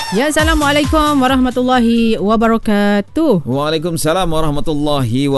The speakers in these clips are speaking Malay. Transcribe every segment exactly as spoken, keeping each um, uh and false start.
Ya, Assalamualaikum warahmatullahi wabarakatuh. Waalaikumsalam warahmatullahi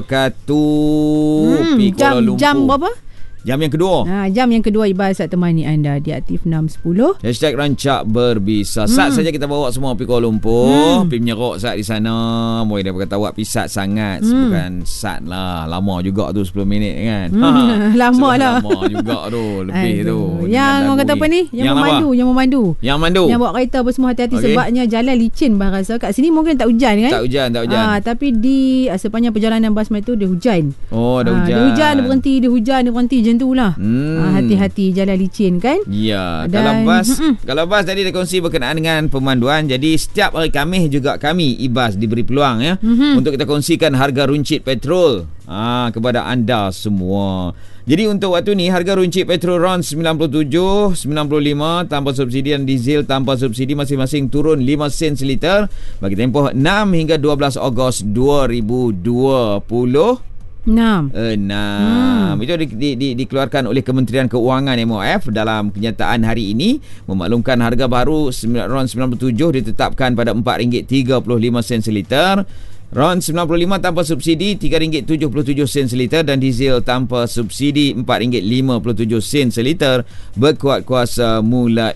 wabarakatuh. Hmm, jam, jam berapa? Jam yang kedua. Ha, jam yang kedua Ibas saat temani anda di Aktif enam sepuluh. Hashtag Rancak Berbisa. Saat hmm. saja kita bawa semua pergi Kuala Lumpur. Hmm. Pergi menyerok saat di sana. Mereka dia berkata awak pisat sangat. Hmm. Bukan sat lah. Lama juga tu sepuluh minit kan. Hmm. Ha. Lama lah. Lama juga tu. Lebih Aduh. tu. Yang orang kata apa ni? Yang, yang memandu. Apa? Yang memandu. Yang memandu. Yang bawa kereta apa semua hati-hati. Okay. Sebabnya jalan licin bah rasa. Kat sini mungkin tak hujan kan? Tak hujan. Tak hujan. Ha, tapi di sepanjang perjalanan Basma itu dia hujan. Oh, ada ha, hujan. Dia hujan, dia berhenti. Dia hujan, dia berhenti. Macam tu lah. Hmm. Ha, hati-hati jalan licin kan. Ya. Dan, Kalau bas mm-mm. Kalau bas tadi dia kongsi berkenaan dengan pemanduan. Jadi setiap hari Khamis juga kami Ibas diberi peluang ya mm-hmm. untuk kita kongsikan harga runcit petrol ha, kepada anda semua. Jadi untuk waktu ni harga runcit petrol RON sembilan puluh tujuh, sembilan puluh lima tanpa subsidi dan diesel tanpa subsidi masing-masing turun lima sen seliter bagi tempoh enam hingga dua belas Ogos dua ribu dua puluh. Enam. Enam. Hmm. Itu di, di, di, dikeluarkan oleh Kementerian Keuangan M O F dalam kenyataan hari ini memaklumkan harga baru RON sembilan puluh tujuh ditetapkan pada empat ringgit tiga puluh lima sen seliter. RON sembilan puluh lima tanpa subsidi tiga ringgit tujuh puluh tujuh sen seliter dan diesel tanpa subsidi empat ringgit lima puluh tujuh sen seliter berkuat kuasa mulai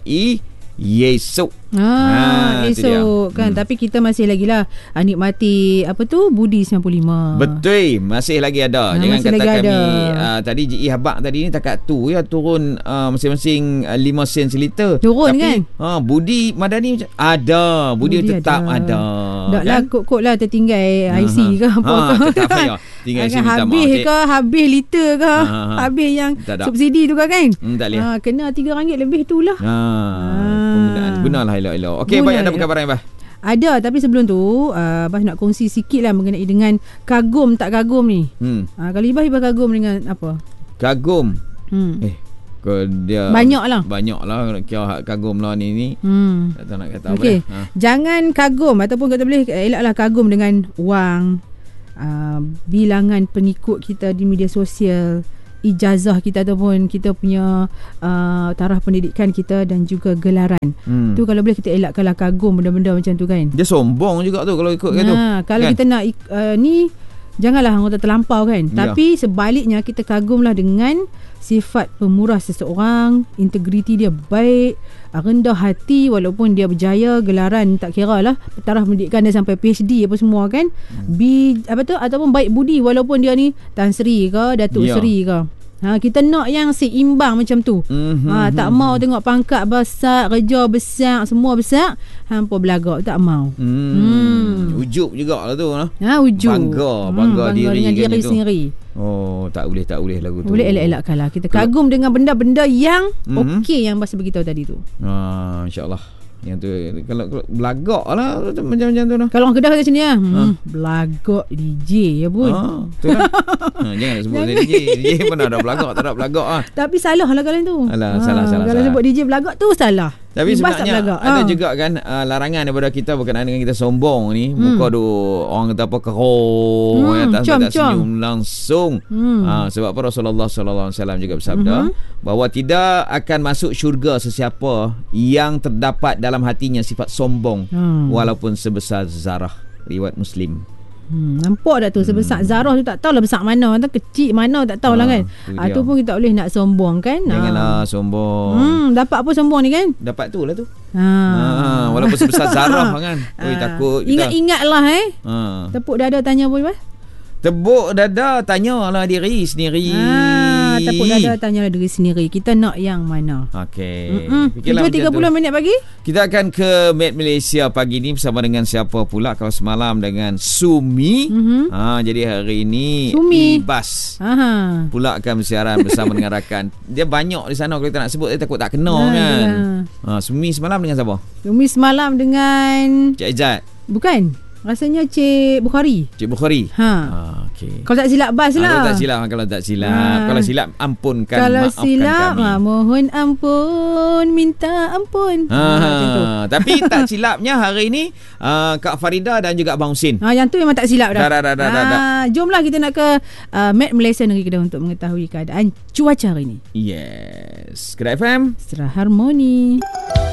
esok. Ah, ha, esok kan. Hmm. Tapi kita masih lagi lah nikmati apa tu Budi sembilan puluh lima. Betul, masih lagi ada. Ha, jangan kata kami uh, tadi J E Habak tadi ni takat tu ya turun uh, masing-masing uh, lima sen seliter. Turun tapi, kan? Ha, Budi Madani macam ada, Budi, Budi tetap ada. Tak lah kan? Kok-kok lah tertinggal I C uh-huh. ke apa ha, ke. Tetap payah. Tinggal I C minta habis maaf. ke, habis liter ke, uh-huh. habis yang subsidi tu kan? Hmm, tak boleh. Ha, kena tiga ringgit lebih tu lah. Ha, penggunaan gunalah elok-elok. Okey, baik, ada perkabaran apa? Ada, tapi sebelum tu uh, Abah nak kongsi sikit lah mengenai dengan kagum tak kagum ni. Hmm. Uh, kalau Ibah, Ibah kagum dengan apa? Kagum? Hmm. Eh, kalau dia banyak lah. Banyak lah kira kagum lah ni ni. Hmm. Tak tahu nak kata okay. apa. Ha. Jangan kagum ataupun kata boleh elaklah kagum dengan wang, uh, bilangan pengikut kita di media sosial, ijazah kita ataupun kita punya uh, taraf pendidikan kita dan juga gelaran. Hmm. Tu kalau boleh kita elakkanlah kagum benda-benda macam tu kan. Dia sombong juga tu kalau ikut nah, tu. Kalau kan? Kita nak uh, ni janganlah anggota terlampau kan. Ya. Tapi sebaliknya kita kagumlah dengan sifat pemurah seseorang, integriti dia baik, rendah hati walaupun dia berjaya gelaran tak kira lah taraf pendidikan dia sampai P H D apa semua kan. Hmm. Bi apa tu ataupun baik budi walaupun dia ni Tan Sri ke Datuk ya. Sri ke. Ha, kita nak yang seimbang macam tu. Mm-hmm. Ha, tak mau tengok pangkat besar, kerja besar, semua besar, hampa belagak, tak mau. Mm. Hmm. Ujub jugalah tu lah. Ha, ujub. Bangga, bangga, hmm, bangga diri dengan diri tu. sendiri. Oh, tak boleh, tak boleh lagu tu. Boleh elak-elakkan lah. Kita kagum Kalo, dengan benda-benda yang mm-hmm. okey yang Bas beritahu tadi tu. Ah, insya-Allah. Yang tu kalau, kalau belagak lah macam-macam tu lah. Kalau orang Kedah kata sini lah hmm, ha? Belagak D J ya pun. Ha, tu lah. ha, jangan nak sebut D J. D J mana ada belagak, tak ada belagak ah. Tapi salah lah kalau tu. Alah, ha, salah salah. Kalau salah. sebut D J belagak tu salah. Tapi Ibas sebenarnya ada ha. juga kan uh, larangan daripada kita berkenaan dengan kita sombong ni. Hmm. Muka tu orang kata apa kerong hmm, ya, tak, tak senyum langsung. Hmm. Ha, sebab apa Rasulullah sallallahu alaihi wasallam juga bersabda hmm. bahawa tidak akan masuk syurga sesiapa yang terdapat dalam hatinya sifat sombong hmm. walaupun sebesar zarah. Riwayat Muslim. Hmm, nampak tak tu sebesar hmm. zarah tu tak tahulah besar mana, tak kecil mana tak tahulah ha, kan. Ah tu pun kita boleh nak sombong kan. Janganlah ha. sombong. Hmm, dapat apa sombong ni kan? Dapat tu lah tu. Ha. ha walaupun sebesar zarah kan. Oi takut kita. Ingat-ingatlah eh. Ha. Tepuk dada tanya apa Ibas? Tepuk dada tanyalah diri sendiri. Ha, tepuk dada tanyalah diri sendiri. Kita nak yang mana? Okey. tujuh tiga puluh minit pagi. Kita akan ke Met Malaysia pagi ni bersama dengan siapa pula? Kalau semalam dengan Sumi. Mm-hmm. Ha, jadi hari ini Sumi Ibas. Aha. Pula akan bersiaran bersama dengan rakan. Dia banyak di sana kalau kita nak sebut dia takut tak kena ha, kan. Ha, Sumi semalam dengan siapa? Sumi semalam dengan Cik Izzat. Bukan. Rasanya Cik Bukhari. Cik Bukhari. Ha. Ah, okey. Kalau tak silap Bas lah. Ha, kalau tak silap, kalau tak silap. Ha. Kalau silap ampunkan, kalau maafkan silap, kami. Ha, mohon ampun, minta ampun. Ha, ha. Tapi tak silapnya hari ini uh, Kak Farida dan juga Abang Husin. Ha, yang tu memang tak silap dah. Dah, dah, dah, dah, dah. Ha, jomlah kita nak ke uh, Met Malaysia Negeri Kedah untuk mengetahui keadaan cuaca hari ini. Yes. Kedah F M Seterah Harmoni.